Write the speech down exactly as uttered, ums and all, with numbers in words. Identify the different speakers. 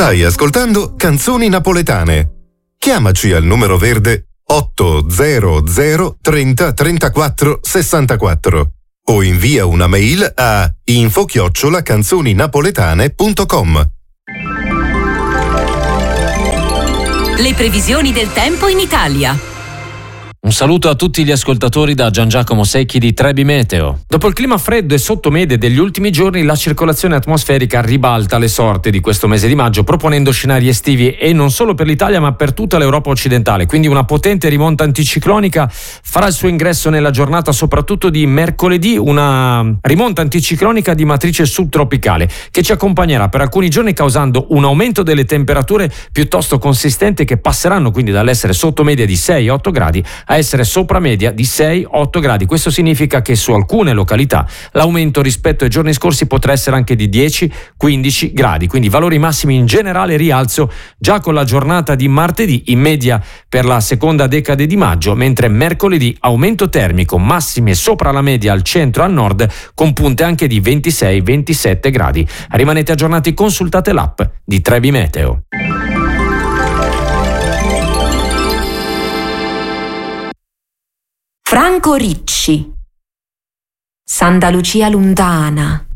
Speaker 1: Stai ascoltando Canzoni Napoletane. Chiamaci al numero verde otto zero zero trenta trentaquattro sessantaquattro o invia una mail a info chiocciola canzoninapoletane punto com.
Speaker 2: Le previsioni del tempo in Italia.
Speaker 3: Un saluto a tutti gli ascoltatori da Gian Giacomo Secchi di Trebi Meteo. Dopo il clima freddo e sottomedie degli ultimi giorni, la circolazione atmosferica ribalta le sorti di questo mese di maggio, proponendo scenari estivi e non solo per l'Italia ma per tutta l'Europa occidentale. Quindi una potente rimonta anticiclonica farà il suo ingresso nella giornata soprattutto di mercoledì, una rimonta anticiclonica di matrice subtropicale che ci accompagnerà per alcuni giorni, causando un aumento delle temperature piuttosto consistente, che passeranno quindi dall'essere sotto media di sei otto gradi a essere sopra media di sei otto gradi. Questo significa che su alcune località l'aumento rispetto ai giorni scorsi potrà essere anche di dieci quindici gradi, quindi valori massimi in generale rialzo già con la giornata di martedì in media per la seconda decade di maggio, mentre mercoledì aumento termico, massime sopra la media al centro e al nord con punte anche di ventisei ventisette gradi. Rimanete aggiornati, consultate l'app di Trebi Meteo.
Speaker 4: Franco Ricci. Santa Lucia lontana,